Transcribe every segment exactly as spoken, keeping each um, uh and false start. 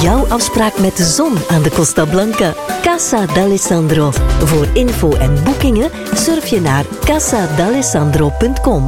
jouw afspraak met de zon aan de Costa Blanca. Casa d'Alessandro. Voor info en boekingen surf je naar casa d'alessandro punt com.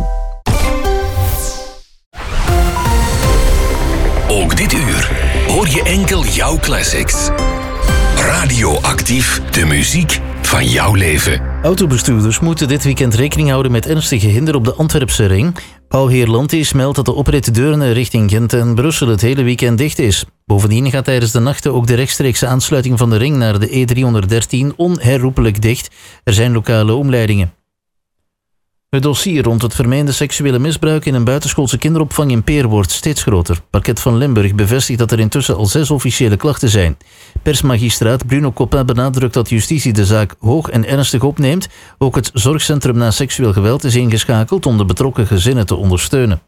Ook dit uur hoor je enkel jouw classics. Radioactief, de muziek van jouw leven. Autobestuurders moeten dit weekend rekening houden met ernstige hinder op de Antwerpse ring. Bouwheer Lantis meldt dat de oprit Deurne richting Gent en Brussel het hele weekend dicht is. Bovendien gaat tijdens de nachten ook de rechtstreekse aansluiting van de ring naar de E driehonderddertien onherroepelijk dicht. Er zijn lokale omleidingen. Het dossier rond het vermeende seksuele misbruik in een buitenschoolse kinderopvang in Peer wordt steeds groter. Parket van Limburg bevestigt dat er intussen al zes officiële klachten zijn. Persmagistraat Bruno Coppin benadrukt dat justitie de zaak hoog en ernstig opneemt. Ook het zorgcentrum na seksueel geweld is ingeschakeld om de betrokken gezinnen te ondersteunen.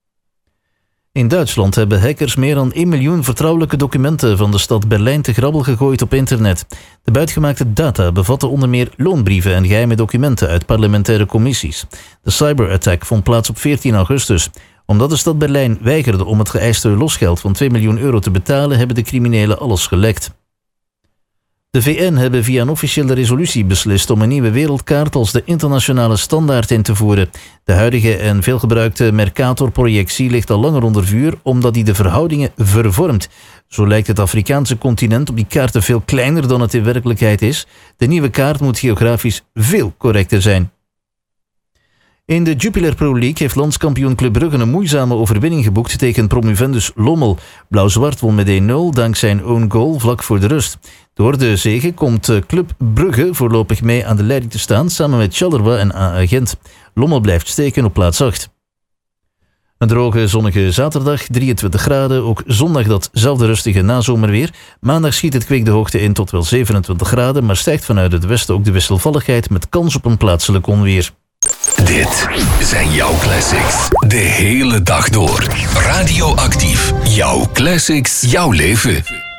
In Duitsland hebben hackers meer dan één miljoen vertrouwelijke documenten van de stad Berlijn te grabbel gegooid op internet. De buitgemaakte data bevatten onder meer loonbrieven en geheime documenten uit parlementaire commissies. De cyberattack vond plaats op veertien augustus. Omdat de stad Berlijn weigerde om het geëiste losgeld van twee miljoen euro te betalen, hebben de criminelen alles gelekt. De V N hebben via een officiële resolutie beslist om een nieuwe wereldkaart als de internationale standaard in te voeren. De huidige en veelgebruikte Mercator-projectie ligt al langer onder vuur omdat die de verhoudingen vervormt. Zo lijkt het Afrikaanse continent op die kaarten veel kleiner dan het in werkelijkheid is. De nieuwe kaart moet geografisch veel correcter zijn. In de Jupiler Pro League heeft landskampioen Club Brugge een moeizame overwinning geboekt tegen promovendus Lommel. Blauw-zwart won met één nul dankzij een own goal vlak voor de rust. Door de zege komt Club Brugge voorlopig mee aan de leiding te staan samen met Charleroi en A A Gent. Lommel blijft steken op plaats acht. Een droge, zonnige zaterdag, drieëntwintig graden. Ook zondag datzelfde rustige nazomerweer. Maandag schiet het kwik de hoogte in tot wel zevenentwintig graden, maar stijgt vanuit het westen ook de wisselvalligheid met kans op een plaatselijk onweer. Dit zijn jouw classics. De hele dag door. Radioactief. Jouw classics. Jouw leven.